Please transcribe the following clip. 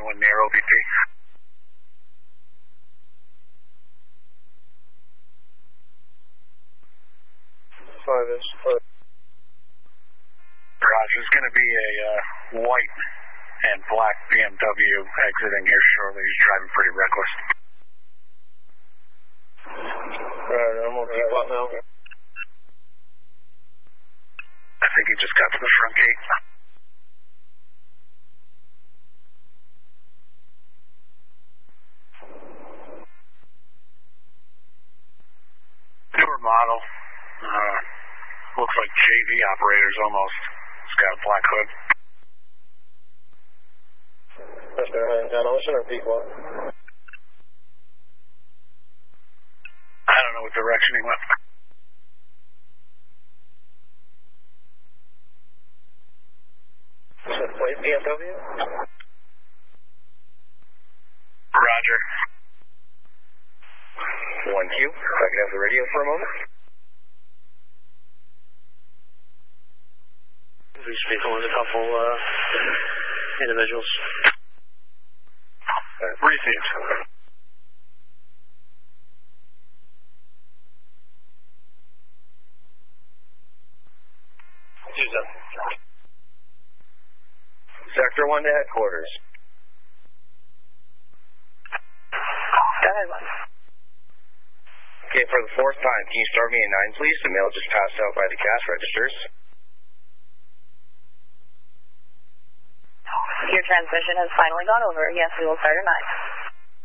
anyone near OBP? 5-inch. Roger, there's going to be a white and black BMW exiting here shortly. He's driving pretty reckless. Right, I'm over here. What now? I think he just got to the front gate. Newer model. Looks like JV operators almost. It's got a black hood. That's their John Ocean or Peak One? I don't know what direction he went. Plate BMW? Roger. 1Q. If I could have the radio for a moment. We're speaking with a couple individuals. Received. Sector 1 to headquarters. Go ahead, one. Okay, for the fourth time, can you start me at 9, please? The mail just passed out by the cash registers. Your transmission has finally gone over. Yes, we will start at 9.